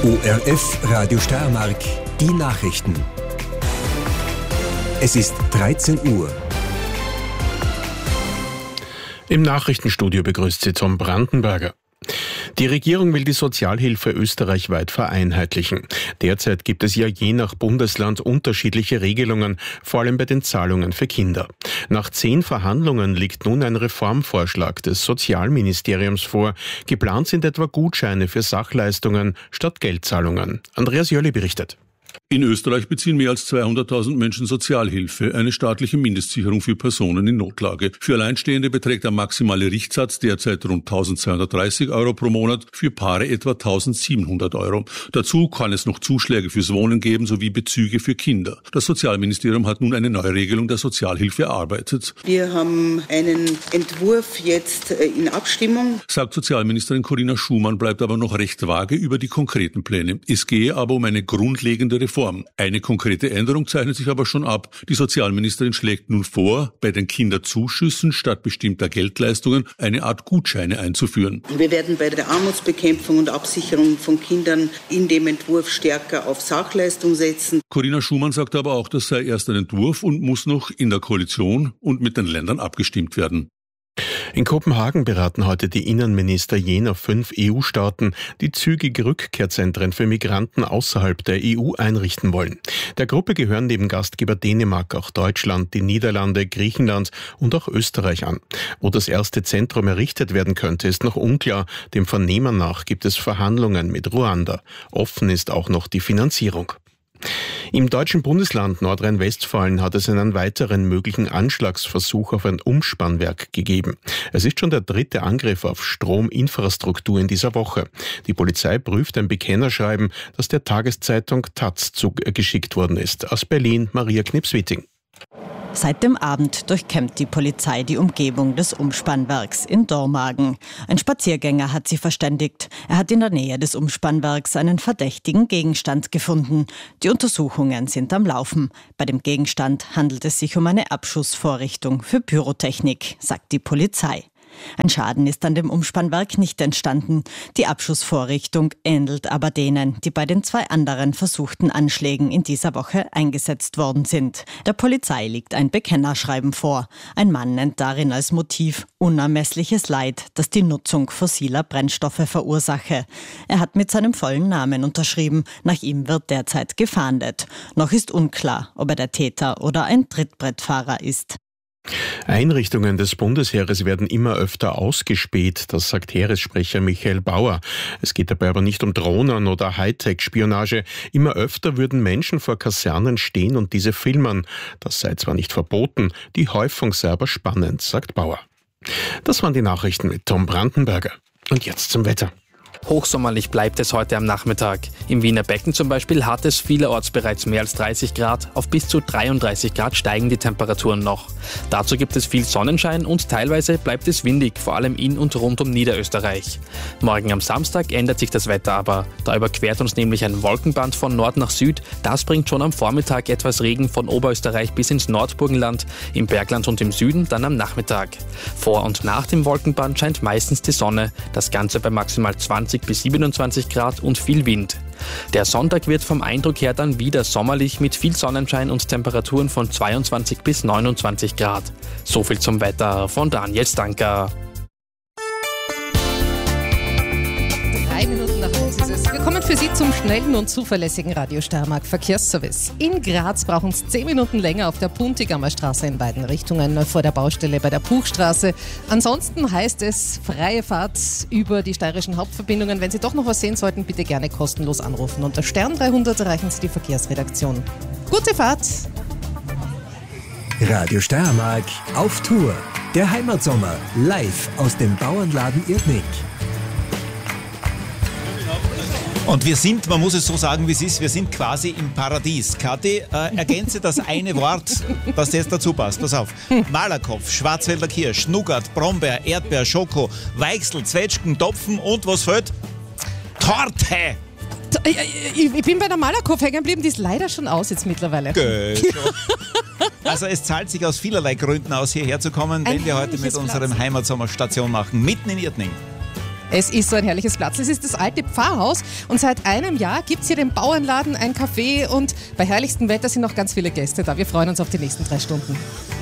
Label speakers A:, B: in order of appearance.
A: ORF Radio Steiermark, die Nachrichten. Es ist 13 Uhr.
B: Im Nachrichtenstudio begrüßt Sie Tom Brandenberger. Die Regierung will die Sozialhilfe österreichweit vereinheitlichen. Derzeit gibt es ja je nach Bundesland unterschiedliche Regelungen, vor allem bei den Zahlungen für Kinder. Nach 10 Verhandlungen liegt nun ein Reformvorschlag des Sozialministeriums vor. Geplant sind etwa Gutscheine für Sachleistungen statt Geldzahlungen. Andreas Jölle berichtet.
C: In Österreich beziehen mehr als 200.000 Menschen Sozialhilfe, eine staatliche Mindestsicherung für Personen in Notlage. Für Alleinstehende beträgt der maximale Richtsatz derzeit rund 1.230 Euro pro Monat, für Paare etwa 1.700 Euro. Dazu kann es noch Zuschläge fürs Wohnen geben sowie Bezüge für Kinder. Das Sozialministerium hat nun eine Neuregelung der Sozialhilfe erarbeitet.
D: Wir haben einen Entwurf jetzt in Abstimmung.
C: Sagt Sozialministerin Corinna Schumann, bleibt aber noch recht vage über die konkreten Pläne. Es gehe aber um eine grundlegende Reform. Eine konkrete Änderung zeichnet sich aber schon ab. Die Sozialministerin schlägt nun vor, bei den Kinderzuschüssen statt bestimmter Geldleistungen eine Art Gutscheine einzuführen.
D: Wir werden bei der Armutsbekämpfung und Absicherung von Kindern in dem Entwurf stärker auf Sachleistung setzen.
C: Corinna Schumann sagt aber auch, das sei erst ein Entwurf und muss noch in der Koalition und mit den Ländern abgestimmt werden.
B: In Kopenhagen beraten heute die Innenminister jener 5 EU-Staaten, die zügige Rückkehrzentren für Migranten außerhalb der EU einrichten wollen. Der Gruppe gehören neben Gastgeber Dänemark auch Deutschland, die Niederlande, Griechenland und auch Österreich an. Wo das erste Zentrum errichtet werden könnte, ist noch unklar. Dem Vernehmen nach gibt es Verhandlungen mit Ruanda. Offen ist auch noch die Finanzierung. Im deutschen Bundesland Nordrhein-Westfalen hat es einen weiteren möglichen Anschlagsversuch auf ein Umspannwerk gegeben. Es ist schon der 3. Angriff auf Strominfrastruktur in dieser Woche. Die Polizei prüft ein Bekennerschreiben, das der Tageszeitung taz zugeschickt worden ist. Aus Berlin Maria Knips-Witting.
E: Seit dem Abend durchkämmt die Polizei die Umgebung des Umspannwerks in Dormagen. Ein Spaziergänger hat sie verständigt. Er hat in der Nähe des Umspannwerks einen verdächtigen Gegenstand gefunden. Die Untersuchungen sind am Laufen. Bei dem Gegenstand handelt es sich um eine Abschussvorrichtung für Pyrotechnik, sagt die Polizei. Ein Schaden ist an dem Umspannwerk nicht entstanden. Die Abschussvorrichtung ähnelt aber denen, die bei den 2 anderen versuchten Anschlägen in dieser Woche eingesetzt worden sind. Der Polizei liegt ein Bekennerschreiben vor. Ein Mann nennt darin als Motiv unermessliches Leid, das die Nutzung fossiler Brennstoffe verursache. Er hat mit seinem vollen Namen unterschrieben. Nach ihm wird derzeit gefahndet. Noch ist unklar, ob er der Täter oder ein Trittbrettfahrer ist.
B: Einrichtungen des Bundesheeres werden immer öfter ausgespäht, das sagt Heeressprecher Michael Bauer. Es geht dabei aber nicht um Drohnen oder Hightech-Spionage. Immer öfter würden Menschen vor Kasernen stehen und diese filmen. Das sei zwar nicht verboten, die Häufung sei aber spannend, sagt Bauer. Das waren die Nachrichten mit Tom Brandenberger. Und jetzt zum Wetter.
F: Hochsommerlich bleibt es heute am Nachmittag. Im Wiener Becken zum Beispiel hat es vielerorts bereits mehr als 30 Grad. Auf bis zu 33 Grad steigen die Temperaturen noch. Dazu gibt es viel Sonnenschein und teilweise bleibt es windig, vor allem in und rund um Niederösterreich. Morgen am Samstag ändert sich das Wetter aber. Da überquert uns nämlich ein Wolkenband von Nord nach Süd. Das bringt schon am Vormittag etwas Regen von Oberösterreich bis ins Nordburgenland, im Bergland und im Süden dann am Nachmittag. Vor und nach dem Wolkenband scheint meistens die Sonne. Das Ganze bei maximal 20 bis 27 Grad und viel Wind. Der Sonntag wird vom Eindruck her dann wieder sommerlich mit viel Sonnenschein und Temperaturen von 22 bis 29 Grad. So viel zum Wetter von Daniel Stanker.
G: 3 Minuten nach 1 ist es. Wir kommen für Sie zum schnellen und zuverlässigen Radio Steiermark Verkehrsservice. In Graz brauchen es 10 Minuten länger auf der Puntigammer Straße in beiden Richtungen vor der Baustelle bei der Puchstraße. Ansonsten heißt es freie Fahrt über die steirischen Hauptverbindungen. Wenn Sie doch noch was sehen sollten, bitte gerne kostenlos anrufen. Unter Stern 300 erreichen Sie die Verkehrsredaktion. Gute Fahrt!
A: Radio Steiermark auf Tour. Der Heimatsommer live aus dem Bauernladen Irdnik.
H: Und wir sind, man muss es so sagen, wie es ist, wir sind quasi im Paradies. Kathi, ergänze das eine Wort, das jetzt dazu passt. Pass auf. Malerkopf, Schwarzwälder Kirsch, Nougat, Brombeer, Erdbeer, Schoko, Weichsel, Zwetschgen, Topfen und was fehlt? Torte!
G: Ich bin bei der Malerkopf hängen geblieben, die ist leider schon aus jetzt mittlerweile.
H: Also es zahlt sich aus vielerlei Gründen aus, hierher zu kommen, wenn wir heute mit unserem Heimatsommer Station machen, mitten in Irtning.
G: Es ist so ein herrliches Platz. Es ist das alte Pfarrhaus und seit einem Jahr gibt es hier den Bauernladen, ein Café und bei herrlichstem Wetter sind noch ganz viele Gäste da. Wir freuen uns auf die nächsten 3 Stunden.